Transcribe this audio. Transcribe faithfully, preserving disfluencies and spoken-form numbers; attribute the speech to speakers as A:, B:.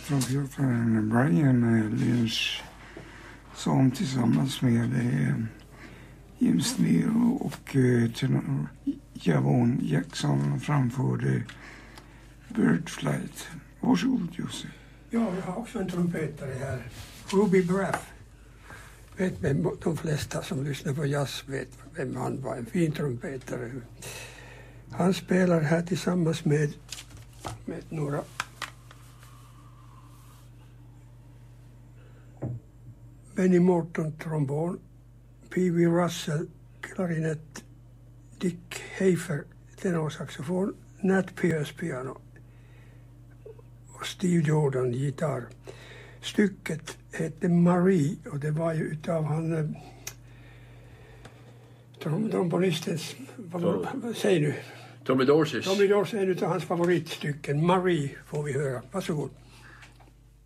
A: Stråkgruppen Brian Lynch som tillsammans med eh, James Neal och eh, tenor Javon Jackson framförde Birdflight. Varsågod, Jussi.
B: Ja, vi har också en trumpetare här. Ruby Braff. Vet vem, de flesta som lyssnar på jazz vet vem han var. En fin trumpetare. Han spelar här tillsammans med, med några Benny Morton trombon, P V Russell klarinett, Dick Hafer tenorsaxofon, Nat Pierce piano och Steve Jordan gitarr. Stycket hette Marie och det var ju utav han eh, trom, tromponistens, vad, vad säger du?
C: Tommy Dorsey.
B: Tommy Dorsey är en utav hans favoritstycken. Marie får vi höra. Varsågod.